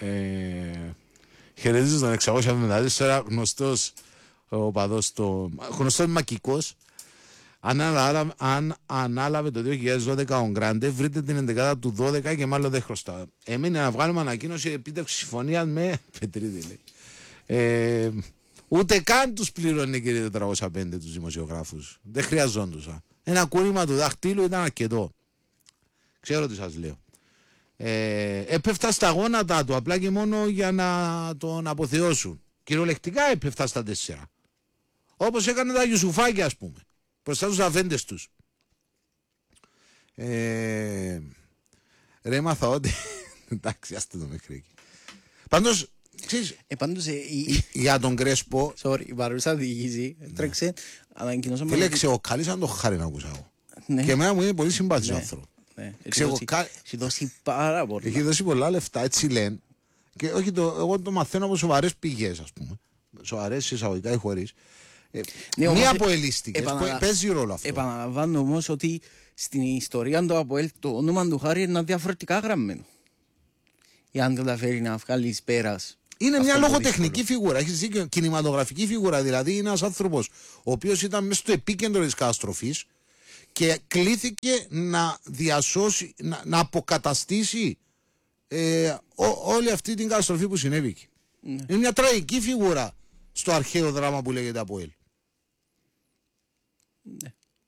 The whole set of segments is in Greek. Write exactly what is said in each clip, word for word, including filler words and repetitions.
Ε, χαιρετίζω τον εξακόσια εβδομήντα τέσσερα, γνωστός ο παδός, το, γνωστός μακικός. Αν ανάλαβε, αν ανάλαβε το δύο χιλιάδες δώδεκα ο Γκράντε, βρείτε την ενδεκάδα του δώδεκα και μάλλον δεν χρωστά. Έμεινε να βγάλουμε ανακοίνωση επίτευξη συμφωνία με Πετρίδη, λέει. Ε, ούτε καν τους πληρώνει και τετρακόσια πέντε τους δημοσιογράφους. Δεν χρειαζόντουσαν. Ένα κούρημα του δαχτύλου ήταν αρκετό. Ξέρω τι σας λέω. Ε, έπεφτα στα γόνατα του απλά και μόνο για να τον αποθεώσουν. Κυριολεκτικά έπεφτα στα τέσσερα. Όπως έκανε τα Ιουσουφάκια, ας πούμε. Μπροστά στους αφέντες τους. Ε, ρε μάθα ότι... Εντάξει, άστε το μέχρι εκεί. Πάντως, ξέρεις, ε, πάντως, ε, η... για τον Κρέσπο... Sorry, η παρούσα διοίκηση τρέξε, ανακοινώσαμε... Φίλε, ξεοκάλισαν αν το χάρη να ακούσα εγώ. Ναι. Και εμένα μου είναι πολύ συμπάθης ο άνθρωπος. Ναι, Ξεοκά... έχει δώσει πάρα πολλά. Έχει δώσει πολλά λεφτά, έτσι λένε. Και όχι, το, εγώ το μαθαίνω από σοβαρές πηγές, ας πούμε. Σοβαρές εισαγωγικά ή χωρίς. Ε, ναι, μία όμως, από ελίστικες, επανα... παίζει ρόλο αυτό. Επαναλαμβάνω όμως ότι στην ιστορία του ΑΠΟΕΛ το όνομα του Χάρη είναι διαφορετικά γραμμένο. Για να καταφέρει να βγάλει πέρας. Είναι μια λογοτεχνική φιγούρα, έχεις δίκιο, κινηματογραφική φιγούρα. Δηλαδή είναι ένας άνθρωπος ο οποίος ήταν μέσα στο επίκεντρο της καταστροφής και κλήθηκε να διασώσει, να, να αποκαταστήσει ε, ό, όλη αυτή την καταστροφή που συνέβη. Ναι. Είναι μια τραγική φιγούρα στο αρχαίο δράμα που λέγεται ΑΠΟΕΛ. Ναι.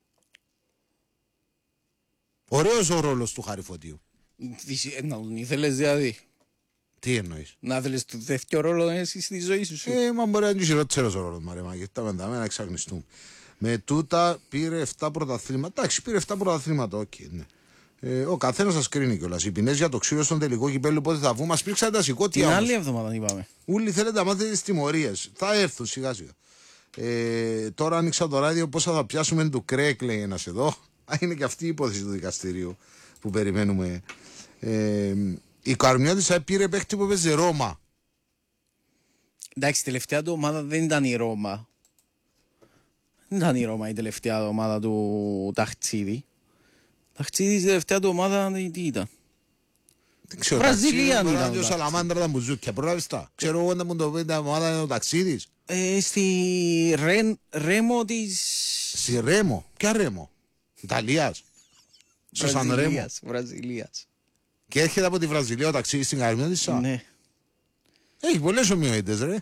Ωραίος ο ρόλος του Χάρη Φωτίου. Να τον ήθελες δηλαδή. Τι εννοείς? Να θέλεις το δεύτερο ρόλο εσύ στη ζωή σου. Ε, μα μπορεί να είναι χειρότερος ο ρόλος, μαρέ, μα γιατί τα πενταμένα να εξαγνιστούν. Με τούτα πήρε επτά πρωταθλήματα. Εντάξει, πήρε επτά πρωταθλήματα, οκ, okay, ναι. Ε, ο καθένας σας κρίνει κιόλας. Οι ποινές για το ξύλο στον τελικό κυπέλλου πότε θα βγουν, μας πήξαν τα σηκώτια. Την άλλη εβδομάδα είπαμε. Ούλοι θέλετε να μάθετε τις τιμωρίες. Θα έρθουν σιγά σιγά. Ε, τώρα άνοιξα το ράδιο, πόσα θα πιάσουμε του Κρέκ, λέει ένας εδώ. Είναι και αυτή η υπόθεση του δικαστηρίου που περιμένουμε. Ε, η Καρμιώτισσα πήρε παίχτη που έπαιζε Ρώμα. Εντάξει, η τελευταία του ομάδα δεν ήταν η Ρώμα. Δεν ήταν η Ρώμα η τελευταία ομάδα του Ταχτσίδη. Ταχτσίδη η τελευταία του ομάδα τι ήταν? Δεν ξέρω. Βραζιλία ήταν. ήταν. Ο Σαλαμάντρα τα μπουζούκια. Πρόλαβες τα. Ξέρω εγώ όταν μου το πέντε ομάδα είναι ο Ταξίδης. Ε, στη Ρεν, Ρέμο της... Στη Ρέμο. Ποια Ρέμο? Ιταλίας. Στο Σαν Ρέμο. Βραζιλίας. Και έρχεται από τη Βραζιλία ο Ταξίδης στην Καρμιώτισσα. Ναι. Έχει πολλές ομοιοίτες, ρε.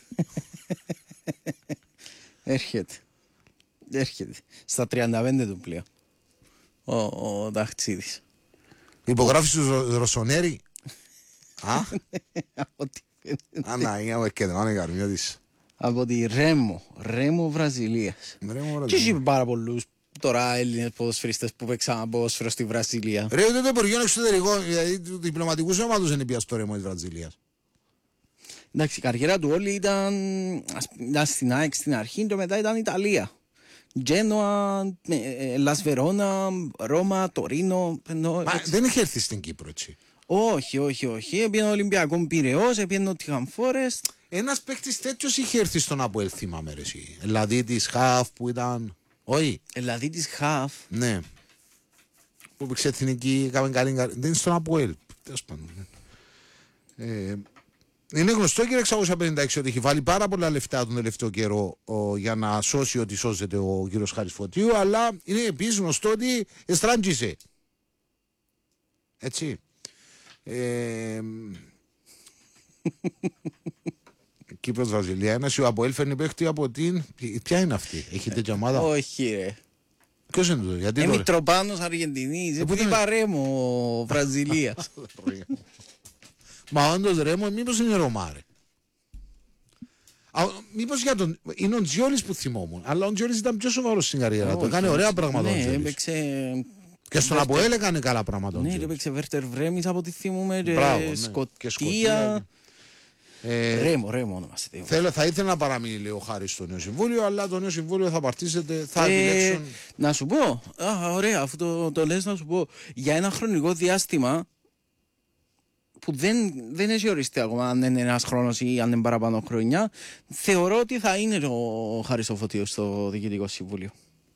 Έρχεται. Έρχεται. Στα τριάντα πέντε του πλέον. Ο, ο Ταχτσίδης. Υπογράφει του Ρωσονέρη. Α. Από τη... Ανά, είναι και δεν είναι Καρμιώτισσα. Από τη Ρέμο. Ρέμο Βραζιλίας. Και έχει πάρα πολλούς τώρα Έλληνες ποδοσφαιριστές που παίξαν ποδοσφαίρο στη Βραζιλία. Ρε, ούτε το Υπουργείο Εξωτερικών, δηλαδή του διπλωματικού σώματος είναι πια στο Ρέμο της Βραζιλίας. Εντάξει, η καριέρα του όλη ήταν, ήταν στην ΑΕΚ στην αρχή και μετά ήταν Ιταλία. Τζένοα, Λας Βερόνα, Ρώμα, Τωρίνο. Μα δεν είχε έρθει στην Κύπρο, έτσι. Όχι, όχι, όχι. Έπιανε Ολυμπιακό Πειραιώς, έπιανε Νότιχαμ Φόρεστ. Ένας παίκτης τέτοιος είχε έρθει στον ΑΠΟΕΛ, θυμάμαι ρε εσύ. Δηλαδή της Χαφ που ήταν... Όχι. Δηλαδή της Χαφ. Ναι. Που παίξε εθνική, έκαμε καλή... Δεν είναι στον ΑΠΟΕΛ. Τέλος πάντων. Ε, είναι γνωστό, κύριε εξακόσια πενήντα έξι, ότι έχει βάλει πάρα πολλά λεφτά τον τελευταίο καιρό ο, για να σώσει ό,τι σώζεται ο κύριος Χάρης Φωτίου, αλλά είναι επίσης γνωστό ότι εστράντζησε. Έτσι. Ε, Κύπρος Βραζιλία. Ένας ο ΑΠΟΕΛ φέρνει παίχτη από την... Ποια είναι αυτή, έχει τέτοια ομάδα? Όχι ρε. Ποιος είναι το, γιατί ε, τώρα? Μητροπάνος Αργεντινής, ε, που είπα Ρέμο Βραζιλίας. Μα όντως Ρέμο, μήπως είναι Ρωμά ρε? Α, μήπως για τον... Είναι ο Τζιόλης που θυμόμουν, αλλά ο Τζιόλης ήταν πιο σοβαρός στην καριέρα του, έκανε ωραία πράγματα. Ναι, έπαιξε... Και στον ΑΠΟΕΛ έκανε καλά πράγματα. Ναι, έπαιξε Βέρτερ Βρέμις από ό,τι θυμούμε, Σκοτία. Ε, Ρέμο, Ρέμο ονομάζεται. Θέλω, θα ήθελα να παραμείνει λέει ο Χάρης στο νέο συμβούλιο, αλλά το νέο συμβούλιο θα παρτίζεται, θα ε, επιλέξουν. Να σου πω, α, ωραία, αφού το, το λες να σου πω, για ένα χρονικό διάστημα που δεν, δεν έχει οριστεί ακόμα αν είναι ένας χρόνος ή αν είναι παραπάνω χρόνια, θεωρώ ότι θα είναι ο Χάρης ο Φωτίος στο Διοικητικό Συμβούλιο.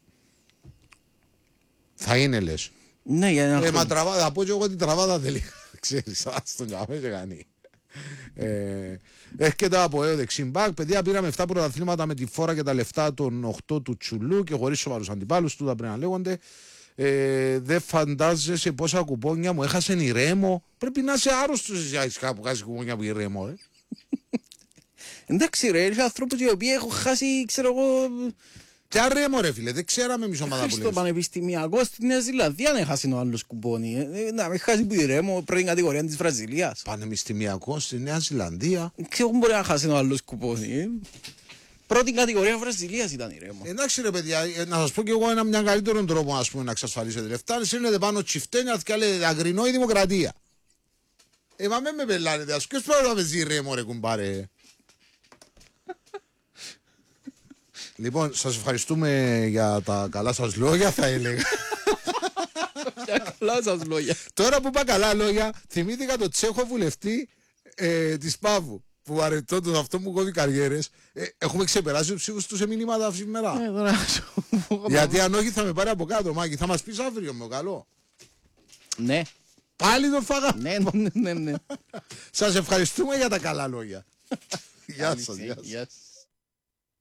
Θα είναι λες? Ναι, για ένα ε, χρόνο. Μα τραβάδα, θα πω και εγώ την τραβάδα θέλει. Ξέρεις, ας τον κάμε και κάνει. Ε, έρχεται από ΕΟ δεξιμπάκ. Παιδιά, πήραμε επτά πρωταθλήματα με τη φόρα και τα λεφτά των οκτώ του Τσουλού και χωρίς σοβαρούς αντιπάλους του, τα πρέπει να λέγονται. Ε, δεν φαντάζεσαι πόσα κουπόνια μου έχασε η Ρέμο. Πρέπει να είσαι άρρωστος εσύ που χάσει κουπόνια από η Ρέμο, ε. Εντάξει, ρε, είναι ανθρώπους οι οποίοι έχουν χάσει, ξέρω εγώ. Ποια Ρέμο, ρε φίλε, δεν ξέραμε εμείς ομάδα που Στο λες. πανεπιστημιακό στη Νέα Ζηλανδία αν έχασε ο άλλος κουπόνι. Ε, να με χάσει που η Ρέμο πρώτη κατηγορία της Βραζιλίας. Πανεπιστημιακό στη Νέα Ζηλανδία. Ξέρω μπορεί να χάσει ο άλλος κουπόνι. Ε. Πρώτη κατηγορία Βραζιλίας ήταν η Ρέμο. Εντάξει ρε παιδιά, ε, να σας πω και εγώ ένα μια καλύτερο τρόπο ας πούμε, να εξασφαλίσετε λεφτά. Σύνετε πάνω τσιφτένια και λέτε αγρινό η δημοκρατία. Ε, μα με με πελάνετε, ας ποιος πρέπει να παίζει Ρέμο ρε κουμπάρε. Λοιπόν, σας ευχαριστούμε για τα καλά σας λόγια, θα έλεγα. Για καλά σας λόγια. Τώρα που είπα καλά λόγια, θυμήθηκα το Τσέχο βουλευτή ε, της Παύου. Που αρετώντας αυτό μου κόβει καριέρες. Ε, έχουμε ξεπεράσει τους ψήφους του σε μηνύματα σήμερα. Ε, τώρα σου πω. Γιατί αν όχι θα με πάρει από κάτω, Μάκη. Θα μας πεις αύριο με καλό. Ναι, Πάλι τον φάγαμε. ναι, ναι, ναι, ναι. Σας ευχαριστούμε για τα καλά λόγια. Γεια σας. Γεια σας. Γεια σας.